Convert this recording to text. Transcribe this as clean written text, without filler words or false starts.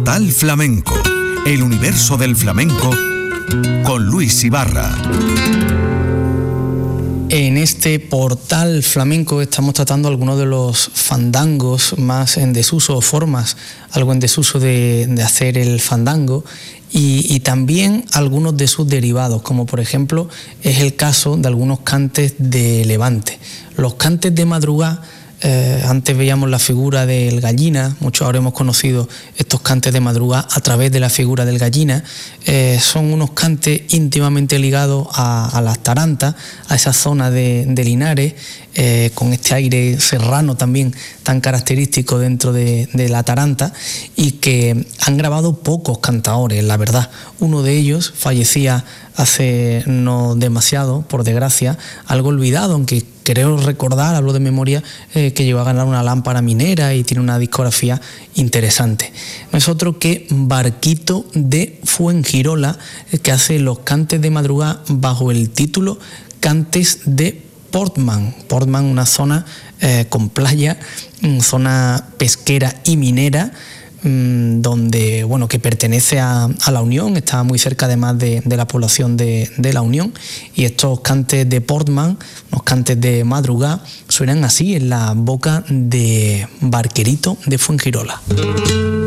Portal Flamenco, el universo del flamenco con Luis Ibarra. En este Portal Flamenco estamos tratando algunos de los fandangos más en desuso, o formas algo en desuso de hacer el fandango, y también algunos de sus derivados, como por ejemplo es el caso de algunos cantes de Levante. Los cantes de madrugada, antes veíamos la figura del gallina, muchos habremos conocido estos cantes de madrugada a través de la figura del gallina. Son unos cantes íntimamente ligados a las tarantas, a esa zona de Linares, con este aire serrano también tan característico dentro de la taranta, y que han grabado pocos cantadores, la verdad. Uno de ellos fallecía hace no demasiado, por desgracia, algo olvidado, aunque creo recordar, hablo de memoria, que llegó a ganar una lámpara minera y tiene una discografía interesante. No es otro que Barquito de Fuengirola, que hace los cantes de madrugada bajo el título Cantes de Portman. Portman, una zona con playa, zona pesquera y minera, donde, bueno, que pertenece a La Unión, está muy cerca además de la población de La Unión, y estos cantes de Portman, unos cantes de madrugada, suenan así en la boca de Barquerito de Fuengirola.